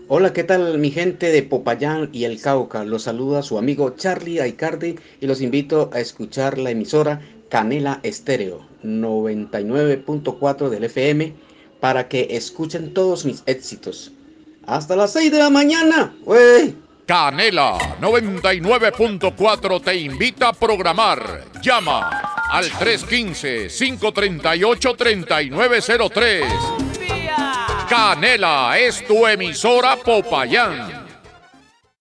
Hola, ¿qué tal mi gente de Popayán y el Cauca? Los saluda su amigo Charlie Aicardi y los invito a escuchar la emisora Canela Estéreo 99.4 del FM para que escuchen todos mis éxitos. Hasta las 6 de la mañana, wey. Canela 99.4 te invita a programar. Llama al 315-538-3903. Canela es tu emisora Popayán.